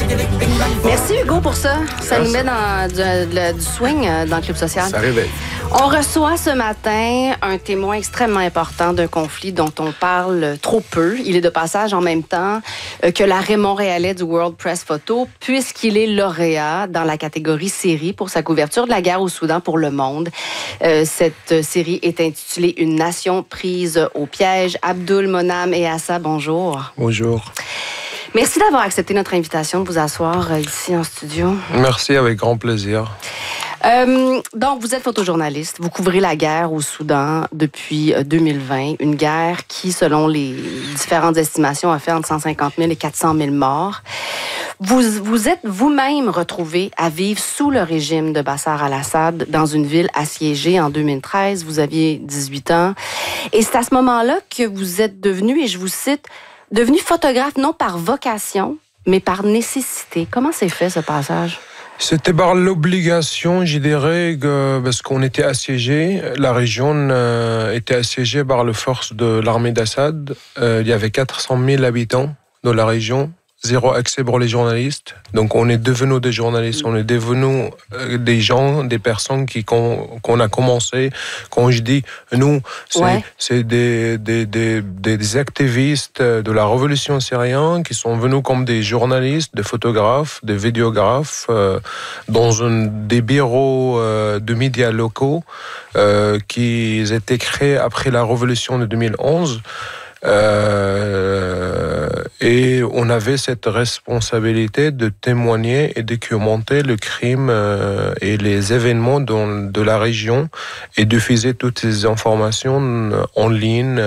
Merci Hugo pour ça. Ça nous met dans du swing dans le club social. Ça réveille. On reçoit ce matin un témoin extrêmement important d'un conflit dont on parle trop peu. Il est de passage en même temps que l'arrêt montréalais du World Press Photo, puisqu'il est lauréat dans la catégorie série pour sa couverture de la guerre au Soudan pour Le Monde. Cette série est intitulée « Une nation prise au piège ». Abdul Monam Eassa, bonjour. Bonjour. Merci d'avoir accepté notre invitation de vous asseoir ici en studio. Merci, avec grand plaisir. Donc, vous êtes photojournaliste. Vous couvrez la guerre au Soudan depuis 2020. Une guerre qui, selon les différentes estimations, a fait entre 150 000 et 400 000 morts. Vous êtes vous-même retrouvé à vivre sous le régime de Bachar al-Assad dans une ville assiégée en 2013. Vous aviez 18 ans. Et c'est à ce moment-là que vous êtes devenu, et je vous cite, devenu photographe non par vocation, mais par nécessité. Comment s'est fait ce passage? C'était par l'obligation, je dirais, parce qu'on était assiégé. La région était assiégée par les forces de l'armée d'Assad. Il y avait 400 000 habitants dans la région. Zéro accès pour les journalistes. Donc on est devenus des journalistes, on est devenus des gens, des personnes qu'on a commencé. Quand je dis nous, c'est des activistes de la révolution syrienne qui sont venus comme des journalistes, des photographes, des vidéographes dans des bureaux de médias locaux qui étaient créés après la révolution de 2011. Et on avait cette responsabilité de témoigner et documenter le crime et les événements de la région et diffuser toutes ces informations en ligne.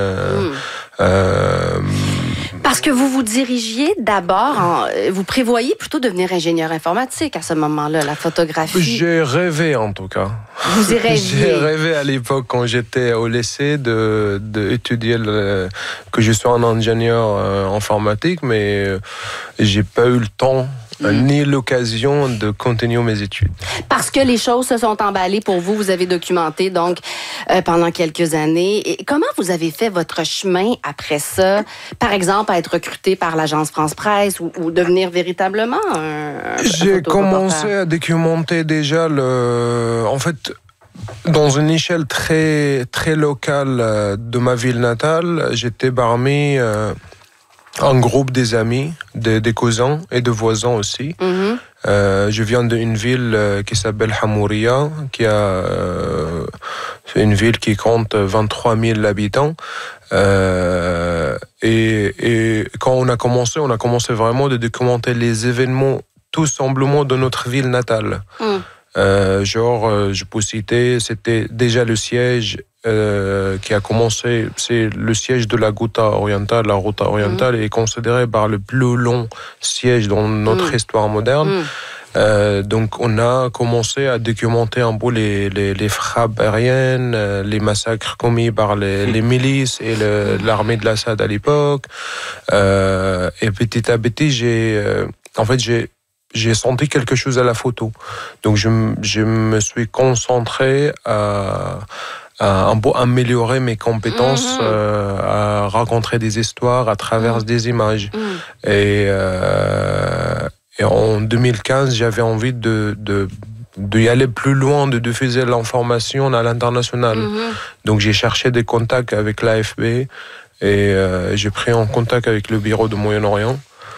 Parce que vous vous dirigiez d'abord, vous prévoyez plutôt devenir ingénieur informatique à ce moment-là, la photographie. J'ai rêvé en tout cas. Vous y rêviez? J'ai rêvé à l'époque quand j'étais au lycée d'étudier que je sois un ingénieur informatique, mais j'ai pas eu le temps ni l'occasion de continuer mes études. Parce que les choses se sont emballées pour vous, vous avez documenté donc pendant quelques années. Et comment vous avez fait votre chemin après ça? Par exemple, à être recruté par l'agence France Presse ou devenir véritablement un J'ai commencé à documenter déjà en fait, dans une échelle très, très locale de ma ville natale, j'étais parmi un groupe des amis, des cousins et de voisins aussi. Mm-hmm. Je viens d'une ville qui s'appelle Hamouria, c'est une ville qui compte 23 000 habitants. Et quand on a commencé vraiment de documenter les événements tout simplement de notre ville natale. Je peux citer, c'était déjà le siège qui a commencé, c'est le siège de la Ghouta orientale. La Ghouta orientale est considérée par le plus long siège dans notre histoire moderne. Donc on a commencé à documenter un peu les frappes aériennes, les massacres commis par les milices et l'armée de l'Assad à l'époque. Et petit à petit, j'ai senti quelque chose à la photo. Donc je me suis concentré à un peu améliorer mes compétences, à raconter des histoires à travers des images. Et en 2015, j'avais envie d'y aller plus loin, de diffuser l'information à l'international. Donc j'ai cherché des contacts avec l'AFP et j'ai pris en contact avec le bureau de Moyen-Orient.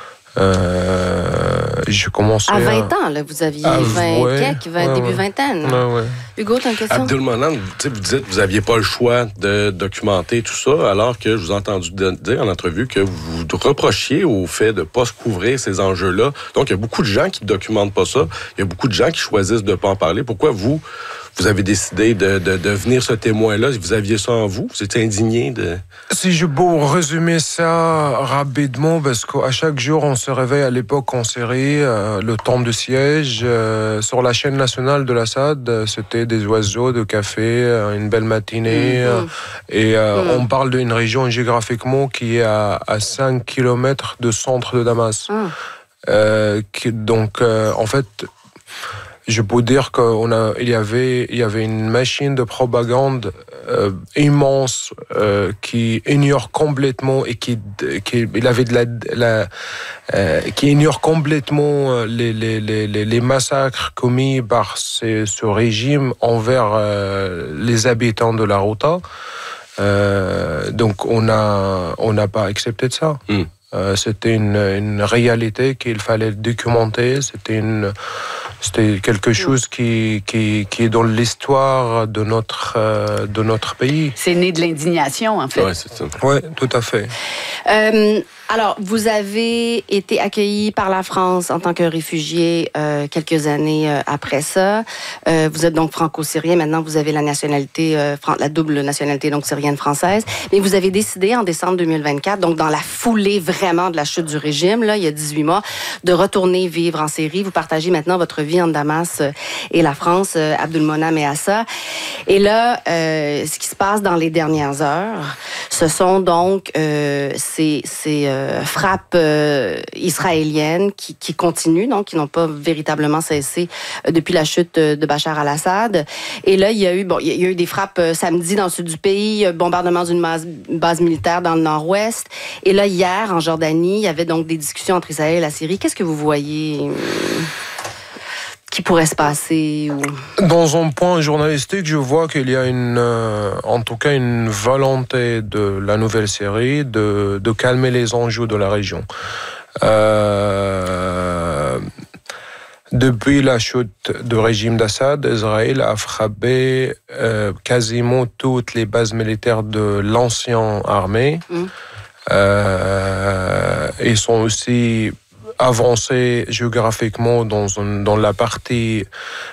J'ai commencé à 20 ans, là, vous aviez 20 début vingtaine. Ouais. Hugo, t'as une question? Abdul Monam, vous dites que vous n'aviez pas le choix de documenter tout ça, alors que je vous ai entendu dire en entrevue que vous reprochiez au fait de ne pas se couvrir ces enjeux-là. Donc, il y a beaucoup de gens qui ne documentent pas ça. Il y a beaucoup de gens qui choisissent de ne pas en parler. Pourquoi vous avez décidé de devenir ce témoin-là? Vous aviez ça en vous? Vous étiez indigné de... Si je peux résumer ça rapidement, parce qu'à chaque jour, on se réveille à l'époque en série, le temps de siège, sur la chaîne nationale de l'Assad, c'était des oiseaux de café, une belle matinée, et on parle d'une région géographiquement qui est à 5 km de centre de Damas. Donc, en fait... je peux dire qu'il y avait une machine de propagande immense qui ignore complètement et qui ignore complètement les massacres commis par ce régime envers les habitants de la Ghouta. Donc on n'a pas accepté de ça. C'était une réalité qu'il fallait documenter. C'était quelque chose qui est dans l'histoire de notre pays. C'est né de l'indignation, en fait. Oui, c'est ça. Oui, tout à fait. Alors, vous avez été accueilli par la France en tant que réfugié quelques années après ça. Vous êtes donc franco-syrien. Maintenant, vous avez la nationalité, la double nationalité, donc syrienne-française. Mais vous avez décidé en décembre 2024, donc dans la foulée vraiment de la chute du régime, là, il y a 18 mois, de retourner vivre en Syrie. Vous partagez maintenant votre vie entre Damas et la France, Abdulmonam et Assa. Et là, ce qui se passe dans les dernières heures, ce sont donc ces frappes israéliennes qui continuent, donc qui n'ont pas véritablement cessé depuis la chute de Bachar al-Assad. Et là, il y a eu des frappes samedi dans le sud du pays, bombardement d'une base militaire dans le nord-ouest. Et là, hier, en Jordanie, il y avait donc des discussions entre Israël et la Syrie. Qu'est-ce que vous voyez qui pourrait se passer? Dans un point journalistique, je vois qu'il y a en tout cas une volonté de la nouvelle Syrie de calmer les enjeux de la région. Depuis la chute du régime d'Assad, Israël a frappé quasiment toutes les bases militaires de l'ancienne armée. Ils sont aussi avancés géographiquement dans la partie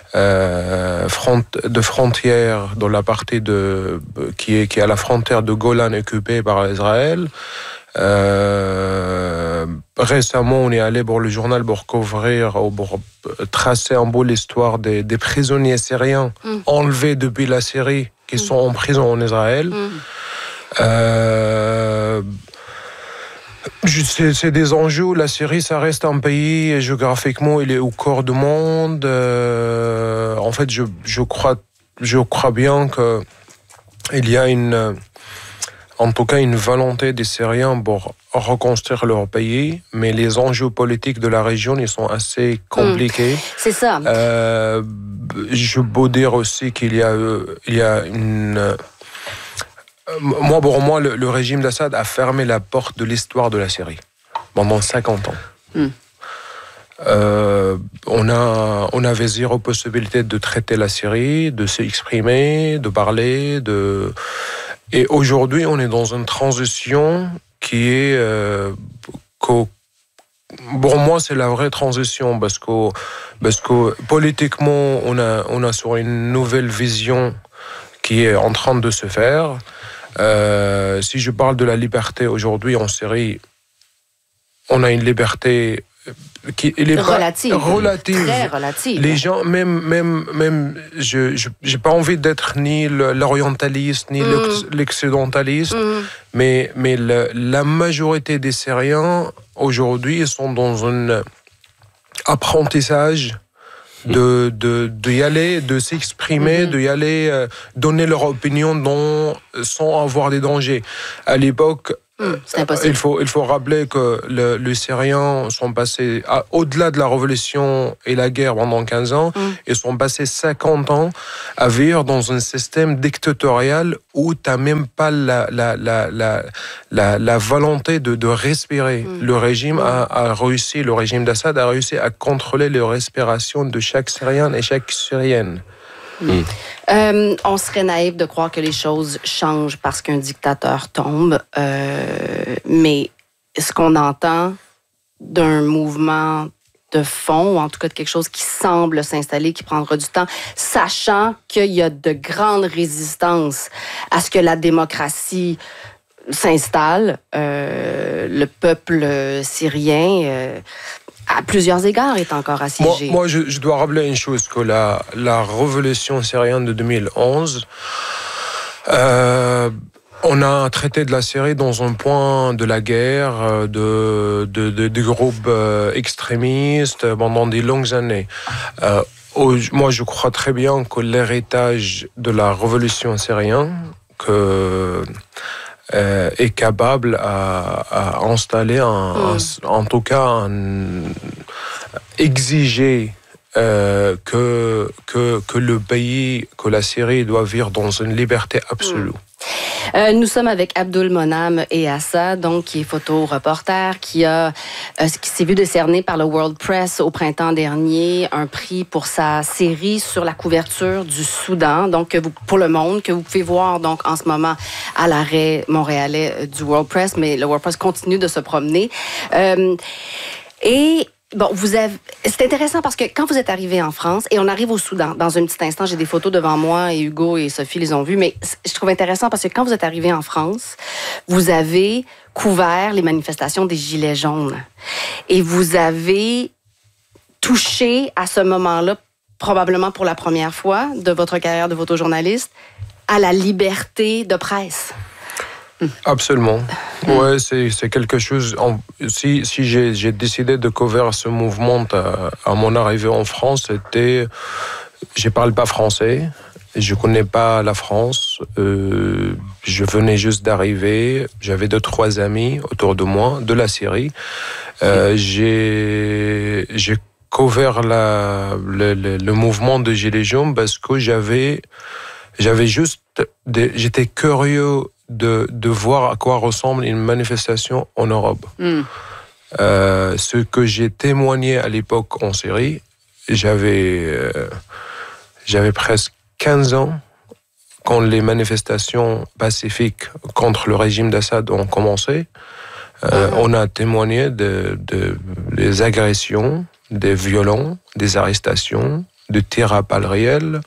de frontière, dans la partie qui est à la frontière de Golan occupée par Israël. Récemment, on est allé pour le journal pour couvrir, pour tracer un peu l'histoire des prisonniers syriens enlevés depuis la Syrie qui sont en prison en Israël. C'est des enjeux. La Syrie, ça reste un pays, et géographiquement, il est au cœur du monde. En fait, je crois bien qu'il y a en tout cas une volonté des Syriens pour reconstruire leur pays, mais les enjeux politiques de la région, ils sont assez compliqués. C'est ça. Je peux dire aussi qu'il y a une... Pour moi, le régime d'Assad a fermé la porte de l'histoire de la Syrie pendant 50 ans. On avait zéro possibilité de traiter la Syrie, de s'exprimer, de parler, Et aujourd'hui, on est dans une transition qui est... Pour moi, c'est la vraie transition parce que politiquement, on a sur une nouvelle vision qui est en train de se faire. Si je parle de la liberté aujourd'hui en Syrie, on a une liberté qui est relative. Très relative. Les gens, même, j'ai pas envie d'être ni l'orientaliste ni l'occidentaliste, mais la majorité des Syriens aujourd'hui sont dans un apprentissage d'y aller, de s'exprimer, d'y aller, donner leur opinion sans avoir des dangers. À l'époque, il faut rappeler que les Syriens sont passés, au-delà de la révolution et la guerre pendant 15 ans, ils sont passés 50 ans à vivre dans un système dictatorial où tu n'as même pas la volonté de respirer. Le régime a réussi, le régime d'Assad a réussi à contrôler la respiration de chaque Syrien et chaque Syrienne. On serait naïf de croire que les choses changent parce qu'un dictateur tombe, mais ce qu'on entend d'un mouvement de fond, ou en tout cas de quelque chose qui semble s'installer, qui prendra du temps, sachant qu'il y a de grandes résistances à ce que la démocratie s'installe, le peuple syrien... à plusieurs égards, est encore assiégé. Moi, je dois rappeler une chose, que la révolution syrienne de 2011, on a traité de la Syrie dans un point de la guerre, de groupes extrémistes pendant des longues années. Moi, je crois très bien que l'héritage de la révolution syrienne est capable à installer, en tout cas, exiger que le pays, que la Syrie doit vivre dans une liberté absolue. Nous sommes avec Abdul Monam et Assa, donc qui est photo-reporter, qui s'est vu décerner par le World Press au printemps dernier un prix pour sa série sur la couverture du Soudan, donc pour le monde, que vous pouvez voir donc en ce moment à l'arrêt montréalais du World Press, mais le World Press continue de se promener. Bon, c'est intéressant parce que quand vous êtes arrivé en France, et on arrive au Soudan, dans un petit instant, j'ai des photos devant moi et Hugo et Sophie les ont vues, mais je trouve intéressant parce que quand vous êtes arrivé en France, vous avez couvert les manifestations des Gilets jaunes. Et vous avez touché à ce moment-là, probablement pour la première fois de votre carrière de photojournaliste, à la liberté de presse. Absolument. Ouais, c'est quelque chose. Si j'ai décidé de couvrir ce mouvement à mon arrivée en France, je parle pas français, je connais pas la France. Je venais juste d'arriver. J'avais 2-3 amis autour de moi de la Syrie. J'ai couvert le mouvement de Gilets jaunes parce que j'étais curieux de voir à quoi ressemble une manifestation en Europe. Ce que j'ai témoigné à l'époque en Syrie, j'avais presque 15 ans quand les manifestations pacifiques contre le régime d'Assad ont commencé. On a témoigné des agressions, des violences, des arrestations, de tirs à balles réelles.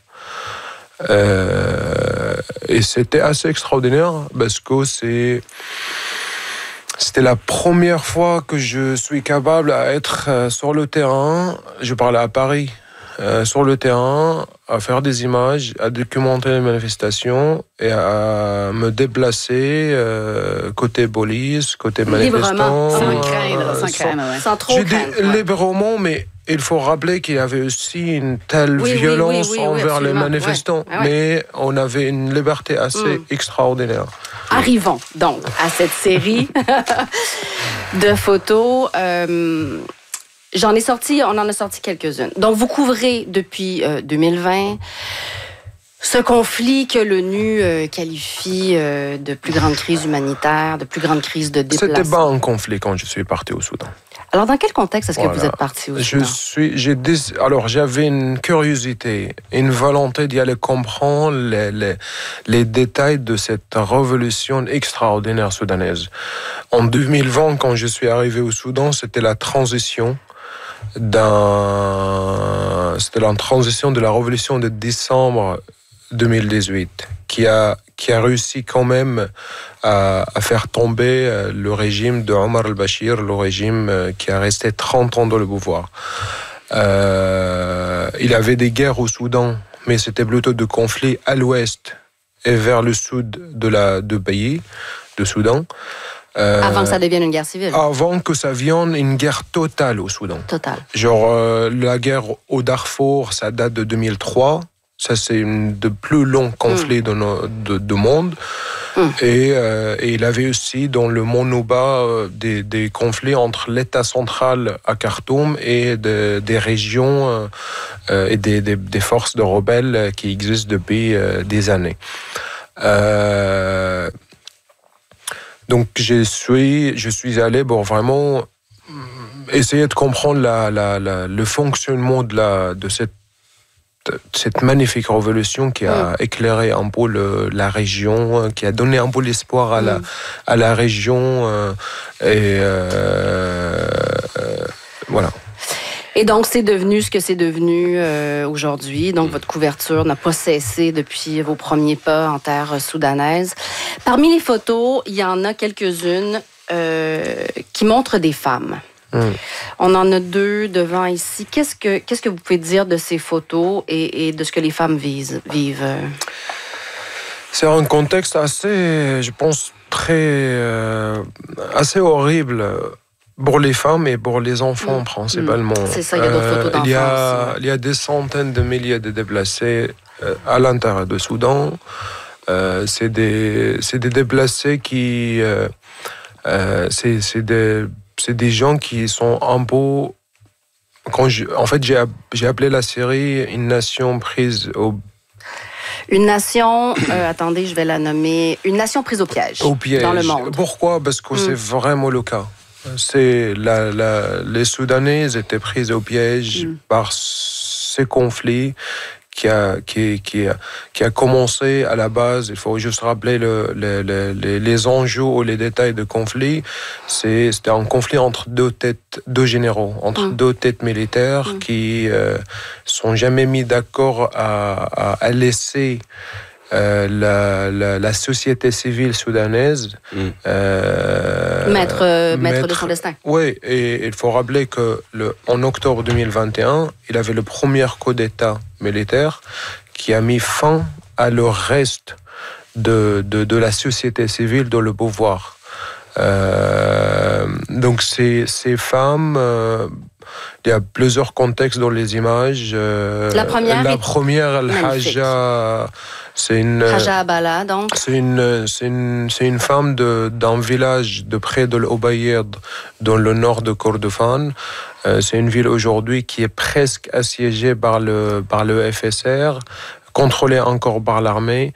Et c'était assez extraordinaire parce que c'était la première fois que je suis capable à être sur le terrain. Je parlais à Paris, sur le terrain, à faire des images, à documenter les manifestations et à me déplacer côté police, côté manifestants. Sans craindre, sans trop craindre. Librement, mais il faut rappeler qu'il y avait aussi une telle violence envers les manifestants, mais on avait une liberté assez extraordinaire. Arrivons donc à cette série de photos. On en a sorti quelques-unes. Donc, vous couvrez depuis 2020 ce conflit que l'ONU qualifie de plus grande crise humanitaire, de plus grande crise de déplacement. C'était pas un conflit quand je suis parti au Soudan. Alors, dans quel contexte est-ce que vous êtes parti au Soudan? Alors, j'avais une curiosité, une volonté d'y aller comprendre les détails de cette révolution extraordinaire soudanaise. En 2020, quand je suis arrivé au Soudan, c'était la transition de la révolution de décembre 2018 qui a réussi quand même à faire tomber le régime de Omar al-Bashir, le régime qui a resté 30 ans dans le pouvoir. Il avait des guerres au Soudan, mais c'était plutôt de conflits à l'ouest et vers le sud du pays, de Soudan. Avant que ça devienne une guerre civile. Avant que ça vienne une guerre totale au Soudan. Totale. Genre, la guerre au Darfour, ça date de 2003. Ça, c'est une des plus longs conflits du monde. Et il avait aussi, dans le Mont Nouba, des conflits entre l'État central à Khartoum et des régions et des forces de rebelles qui existent depuis des années. Donc, je suis allé pour vraiment essayer de comprendre le fonctionnement de cette magnifique révolution qui a éclairé un peu la région, qui a donné un peu l'espoir à la région. Voilà. Et donc, c'est devenu ce que c'est devenu aujourd'hui. Donc, votre couverture n'a pas cessé depuis vos premiers pas en terre soudanaise. Parmi les photos, il y en a quelques-unes qui montrent des femmes. On en a 2 devant ici. Qu'est-ce que vous pouvez dire de ces photos et de ce que les femmes vivent? C'est un contexte assez, je pense, assez horrible Pour les femmes et pour les enfants principalement. C'est ça, il y a d'autres photos d'enfants aussi. Il y a des centaines de milliers de déplacés à l'intérieur du Soudan. C'est des déplacés qui... c'est des gens qui sont un peu... En fait, j'ai appelé la série « Une nation prise au... » Une nation, attendez, je vais la nommer, une nation prise au piège, dans le monde. Pourquoi? Parce que c'est vraiment le cas. Les Soudanais étaient pris au piège par ces conflits qui a commencé à la base. Il faut juste rappeler les enjeux ou les détails de conflit. C'était un conflit entre deux généraux, entre deux têtes militaires qui sont jamais mis d'accord à laisser la société civile soudanaise maître de son destin. Oui, et il faut rappeler qu'en octobre 2021, il avait le premier coup d'État militaire qui a mis fin à le reste de la société civile dans le pouvoir. Donc ces femmes... il y a plusieurs contextes dans les images. La première, Al-Haja, c'est une... Haja Abala, donc. C'est une femme d'un village de près de l'Obaïd, dans le nord de Kordofan. C'est une ville aujourd'hui qui est presque assiégée par le FSR, contrôlée encore par l'armée.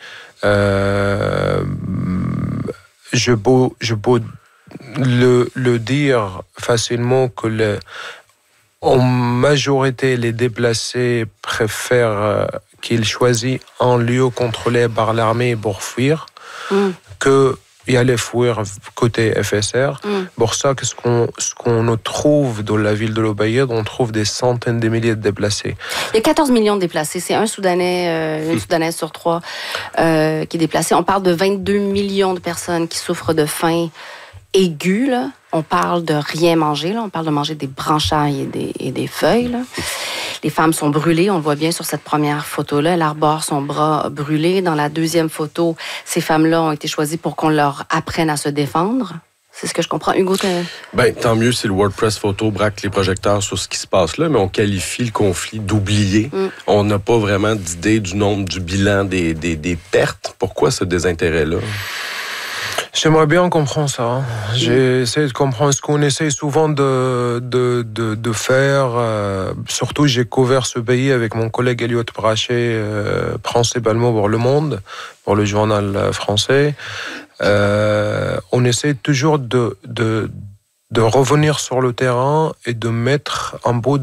Je peux le dire facilement que en majorité, les déplacés préfèrent qu'ils choisissent un lieu contrôlé par l'armée pour fuir que y aller fuir côté FSR. Pour ça, ce qu'on trouve dans la ville de l'Obaïd, on trouve des centaines de milliers de déplacés. Il y a 14 millions de déplacés. C'est un Soudanais, une Soudanaise sur 3 qui est déplacée. On parle de 22 millions de personnes qui souffrent de faim aiguë, là. On parle de rien manger, là. On parle de manger des branchailles et des feuilles, là. Les femmes sont brûlées, on le voit bien sur cette première photo-là. Elle arbore son bras brûlé. Dans la deuxième photo, ces femmes-là ont été choisies pour qu'on leur apprenne à se défendre. C'est ce que je comprends. Hugo, tant mieux si le WordPress Photo braque les projecteurs sur ce qui se passe là, mais on qualifie le conflit d'oublié. On n'a pas vraiment d'idée du nombre, du bilan, des pertes. Pourquoi ce désintérêt-là? J'aimerais bien comprendre ça. J'ai essayé de comprendre ce qu'on essaie souvent de faire. Surtout, j'ai couvert ce pays avec mon collègue Elliot Brachet, principalement pour Le Monde, pour le journal français. On essaie toujours de revenir sur le terrain et de mettre en bout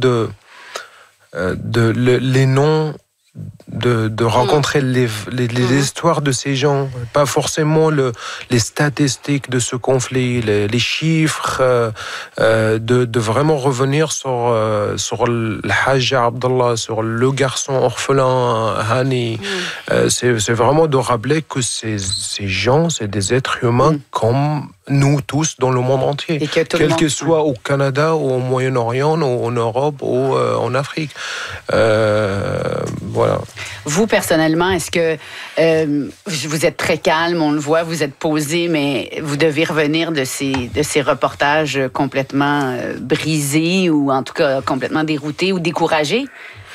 les noms, de rencontrer les histoires de ces gens, pas forcément les statistiques de ce conflit, les chiffres, de vraiment revenir sur le Haja Abdallah, sur le garçon orphelin Hani. C'est vraiment de rappeler que ces gens, c'est des êtres humains comme nous tous dans le monde entier, quel que soit au Canada ou au Moyen-Orient ou en Europe ou en Afrique. Voilà. Vous, personnellement, est-ce que vous êtes très calme, on le voit, vous êtes posé, mais vous devez revenir de ces reportages complètement brisés ou en tout cas complètement déroutés ou découragés?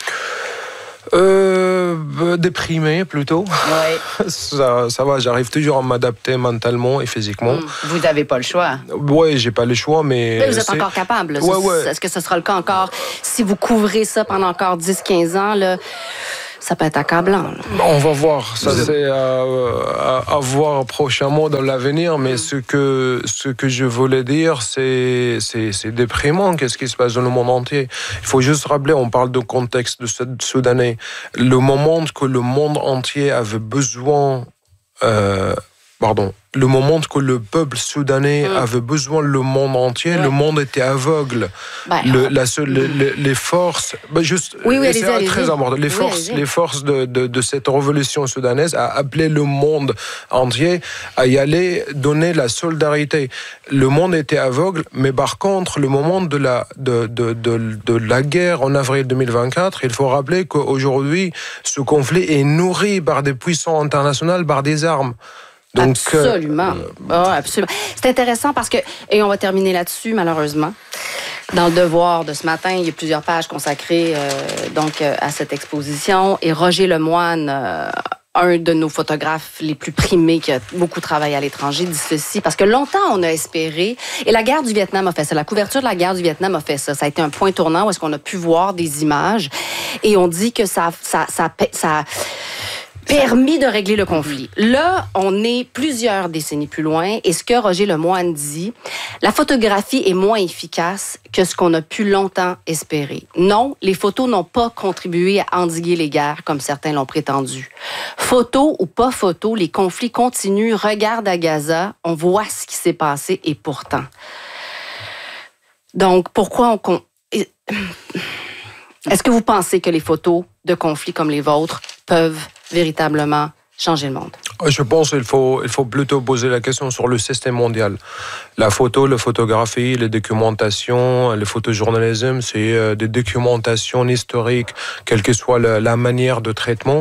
Déprimé plutôt. Ouais. Ça va, j'arrive toujours à m'adapter mentalement et physiquement. Vous n'avez pas le choix. Oui, j'ai pas le choix, mais vous êtes encore capable. Ouais. Est-ce que ce sera le cas encore si vous couvrez ça pendant encore 10-15 ans, là? Ça peut être accablant. On va voir. Ça, c'est à voir prochainement dans l'avenir. Mais ce que je voulais dire, c'est déprimant. Qu'est-ce qui se passe dans le monde entier? Il faut juste rappeler, on parle de contexte de soudanais. Le moment que le monde entier avait besoin... le moment que le peuple soudanais avait besoin le monde entier, le monde était aveugle. Les forces, c'est très important. Les forces de cette révolution soudanaise a appelé le monde entier à y aller, donner la solidarité. Le monde était aveugle, mais par contre, le moment de la guerre en avril 2024, il faut rappeler qu'aujourd'hui, ce conflit est nourri par des puissances internationales, par des armes. Donc, absolument. Absolument. C'est intéressant parce que, et on va terminer là-dessus, malheureusement. Dans le Devoir de ce matin, il y a plusieurs pages consacrées à cette exposition. Et Roger Lemoine, un de nos photographes les plus primés, qui a beaucoup travaillé à l'étranger, dit ceci, parce que longtemps, on a espéré, et la guerre du Vietnam a fait ça, la couverture de la guerre du Vietnam a fait ça. Ça a été un point tournant où est-ce qu'on a pu voir des images, et on dit que ça permis de régler le conflit. Là, on est plusieurs décennies plus loin, et ce que Roger Lemoine dit, la photographie est moins efficace que ce qu'on a pu longtemps espérer. Non, les photos n'ont pas contribué à endiguer les guerres, comme certains l'ont prétendu. Photo ou pas photo, les conflits continuent. Regarde à Gaza, on voit ce qui s'est passé, et pourtant. Donc, pourquoi on... Est-ce que vous pensez que les photos de conflits comme les vôtres peuvent véritablement changer le monde? Je pense qu'il faut plutôt poser la question sur le système mondial. La photo, la photographie, les documentations, le photojournalisme, c'est des documentations historiques, quelle que soit la manière de traitement.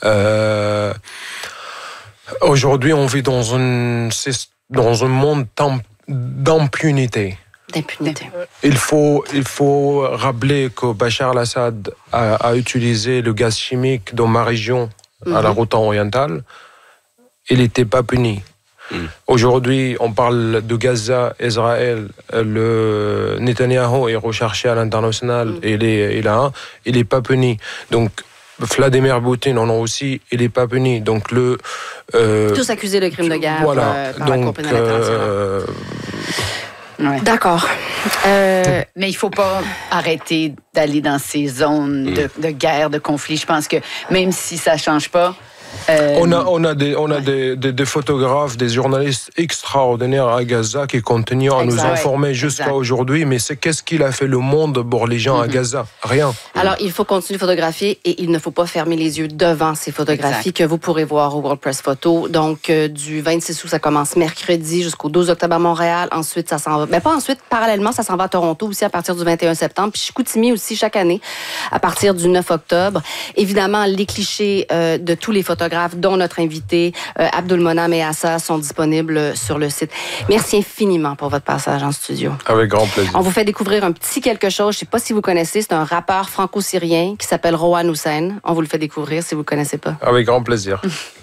Aujourd'hui, on vit dans un monde d'impunité. Il faut rappeler que Bachar al-Assad a utilisé le gaz chimique dans ma région, à la Ghouta orientale. Il n'était pas puni. Aujourd'hui, on parle de Gaza, Israël, le Netanyahou est recherché à l'international, il n'est pas puni. Donc, Vladimir Poutine en a aussi, il n'est pas puni. Donc, tous accusés de crimes de guerre par la compagnie internationale. Ouais. D'accord. Mais il ne faut pas arrêter d'aller dans ces zones de guerre, de conflit. Je pense que même si ça ne change pas... On a des photographes, des journalistes extraordinaires à Gaza qui continuent à nous informer jusqu'à aujourd'hui. Mais qu'est-ce qu'il a fait le monde pour les gens à Gaza? Rien. Alors, il faut continuer de photographier et il ne faut pas fermer les yeux devant ces photographies que vous pourrez voir au World Press Photo. Donc, du 26 août, ça commence mercredi jusqu'au 12 octobre à Montréal. Ensuite, ça s'en va. Mais pas ensuite, parallèlement, ça s'en va à Toronto aussi à partir du 21 septembre. Puis Chicoutimi aussi chaque année à partir du 9 octobre. Évidemment, les clichés de tous les photographes, dont notre invité Abdulmonam et Assa, sont disponibles sur le site. Merci infiniment pour votre passage en studio. Avec grand plaisir. On vous fait découvrir un petit quelque chose. Je ne sais pas si vous connaissez. C'est un rappeur franco-syrien qui s'appelle Rohan Hussein. On vous le fait découvrir si vous ne le connaissez pas. Avec grand plaisir.